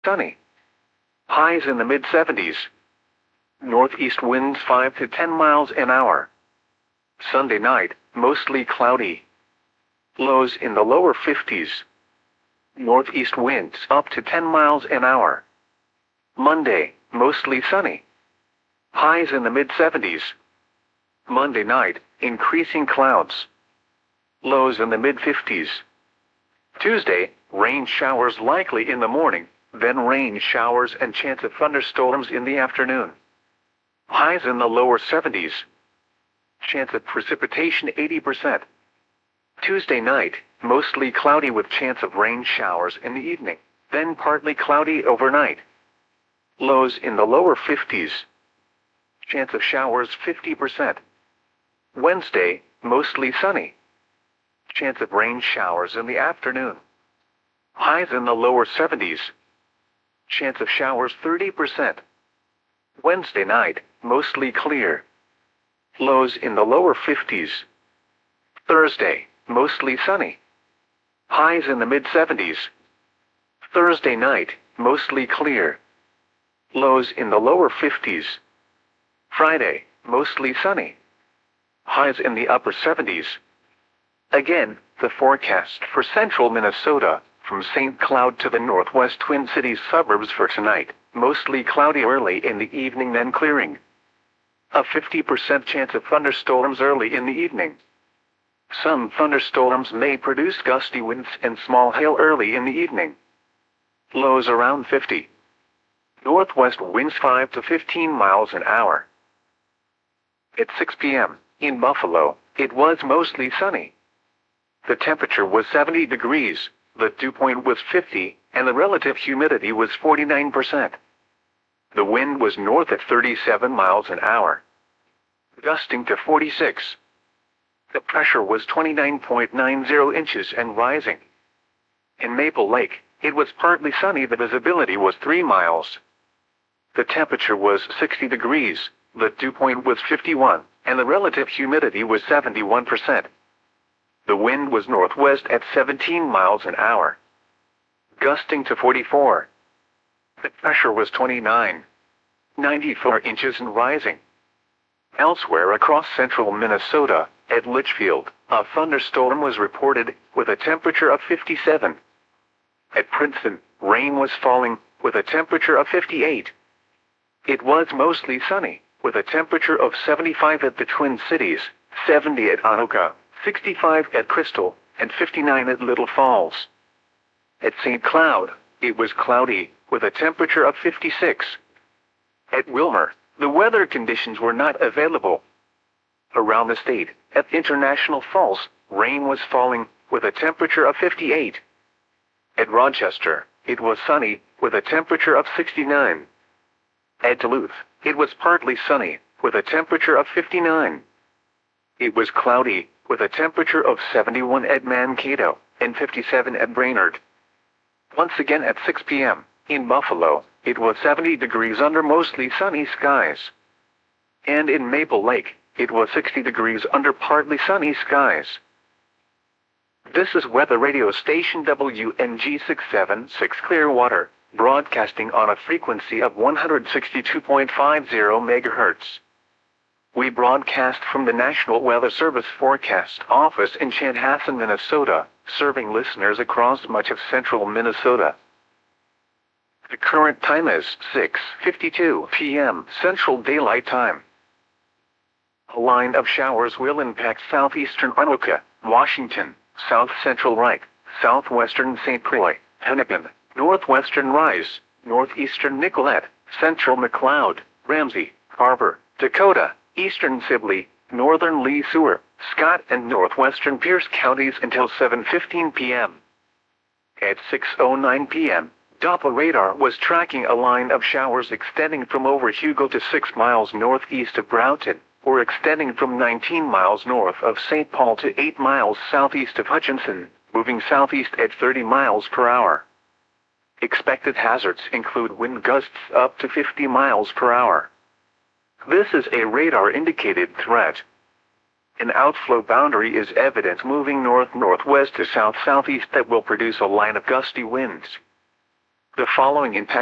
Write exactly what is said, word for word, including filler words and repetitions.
sunny. Highs in the mid seventies. Northeast winds five to ten miles an hour. Sunday night, mostly cloudy. Lows in the lower fifties. Northeast winds up to ten miles an hour. Monday, mostly sunny. Highs in the mid seventies. Monday night, increasing clouds. Lows in the mid fifties. Tuesday, rain showers likely in the morning, then rain showers and chance of thunderstorms in the afternoon. Highs in the lower seventies. Chance of precipitation eighty percent. Tuesday night, mostly cloudy with chance of rain showers in the evening, then partly cloudy overnight. Lows in the lower fifties. Chance of showers fifty percent. Wednesday, mostly sunny. Chance of rain showers in the afternoon. Highs in the lower seventies. Chance of showers thirty percent. Wednesday night, mostly clear. Lows in the lower fifties. Thursday, mostly sunny. Highs in the mid seventies. Thursday night, mostly clear. Lows in the lower fifties. Friday, mostly sunny. Highs in the upper seventies. Again, the forecast for central Minnesota, from Saint Cloud to the northwest Twin Cities suburbs for tonight, mostly cloudy early in the evening then clearing. A fifty percent chance of thunderstorms early in the evening. Some thunderstorms may produce gusty winds and small hail early in the evening. Lows around fifty. Northwest winds five to fifteen miles an hour. At six p m, in Buffalo, it was mostly sunny. The temperature was seventy degrees, the dew point was fifty, and the relative humidity was forty-nine percent. The wind was north at thirty-seven miles an hour, gusting to forty-six. The pressure was twenty-nine point nine zero inches and rising. In Maple Lake, it was partly sunny. The visibility was three miles. The temperature was sixty degrees, the dew point was fifty-one, and the relative humidity was seventy-one percent. The wind was northwest at seventeen miles an hour, gusting to forty-four. The pressure was twenty-nine point nine four inches and rising. Elsewhere across central Minnesota, at Litchfield, a thunderstorm was reported, with a temperature of fifty-seven. At Princeton, rain was falling, with a temperature of fifty-eight. It was mostly sunny, with a temperature of seventy-five at the Twin Cities, seventy at Anoka, sixty-five at Crystal, and fifty-nine at Little Falls. At Saint Cloud, it was cloudy, with a temperature of fifty-six. At Wilmer, the weather conditions were not available. Around the state, at International Falls, rain was falling, with a temperature of fifty-eight. At Rochester, it was sunny, with a temperature of sixty-nine. At Duluth, it was partly sunny, with a temperature of fifty-nine. It was cloudy, with a temperature of seventy-one at Mankato, and fifty-seven at Brainerd. Once again at six p m, in Buffalo, it was seventy degrees under mostly sunny skies. And in Maple Lake, it was sixty degrees under partly sunny skies. This is weather radio station W N G six seven six Clearwater, broadcasting on a frequency of one hundred sixty-two point five zero megahertz. We broadcast from the National Weather Service Forecast Office in Chanhassen, Minnesota, serving listeners across much of central Minnesota. The current time is six fifty-two p m Central Daylight Time. A line of showers will impact southeastern Anoka, Washington, south-central Reich, southwestern Saint Croix, Hennepin, northwestern Rise, northeastern Nicollet, central McLeod, Ramsey, Harbor, Dakota, eastern Sibley, northern Lee Sewer, Scott and northwestern Pierce counties until seven fifteen p m At six oh nine p m, Doppler radar was tracking a line of showers extending from over Hugo to six miles northeast of Broughton, or extending from nineteen miles north of Saint Paul to eight miles southeast of Hutchinson, moving southeast at thirty miles per hour. Expected hazards include wind gusts up to fifty miles per hour. This is a radar-indicated threat. An outflow boundary is evident moving north-northwest to south-southeast that will produce a line of gusty winds. The following impact